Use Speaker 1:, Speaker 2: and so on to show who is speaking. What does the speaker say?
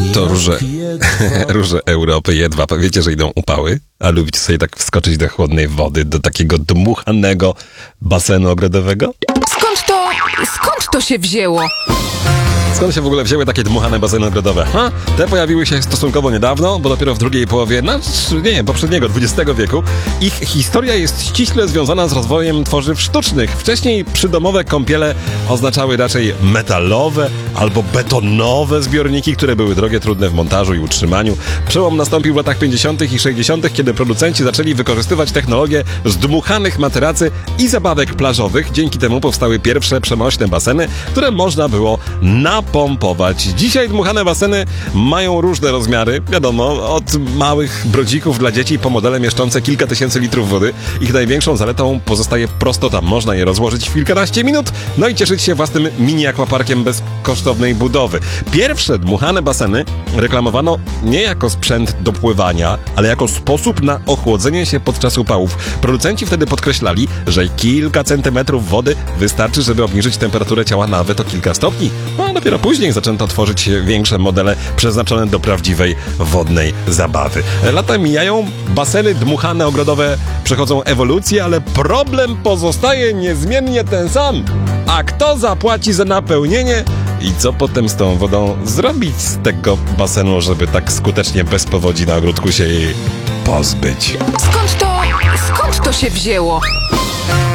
Speaker 1: To róże Europy jedwab. Wiecie, że idą upały? A lubicie sobie tak wskoczyć do chłodnej wody, do takiego dmuchanego basenu ogrodowego?
Speaker 2: Skąd to się wzięło?
Speaker 1: Skąd się w ogóle wzięły takie dmuchane baseny ogrodowe? Te pojawiły się stosunkowo niedawno, bo dopiero w drugiej połowie, poprzedniego XX wieku. Ich historia jest ściśle związana z rozwojem tworzyw sztucznych. Wcześniej przydomowe kąpiele oznaczały raczej metalowe albo betonowe zbiorniki, które były drogie, trudne w montażu i utrzymaniu. Przełom nastąpił w latach 50. i 60., kiedy producenci zaczęli wykorzystywać technologię zdmuchanych materacy i zabawek plażowych. Dzięki temu powstały pierwsze przenośne baseny, które można było napompować. Dzisiaj dmuchane baseny mają różne rozmiary, wiadomo, od małych brodzików dla dzieci po modele mieszczące kilka tysięcy litrów wody. Ich największą zaletą pozostaje prostota. Można je rozłożyć w kilkanaście minut, no i cieszyć się własnym mini-akwaparkiem bez kosztownej budowy. Pierwsze dmuchane baseny reklamowano nie jako sprzęt do pływania, ale jako sposób na ochłodzenie się podczas upałów. Producenci wtedy podkreślali, że kilka centymetrów wody wystarczy, żeby obniżyć temperaturę ciała nawet o kilka stopni. A dopiero później zaczęto tworzyć większe modele przeznaczone do prawdziwej wodnej zabawy. Lata mijają, baseny dmuchane ogrodowe przechodzą ewolucję, ale problem pozostaje niezmiennie ten sam. A kto zapłaci za napełnienie? I co potem z tą wodą zrobić z tego basenu, żeby tak skutecznie bez powodzi na ogródku się jej pozbyć?
Speaker 2: Skąd to się wzięło?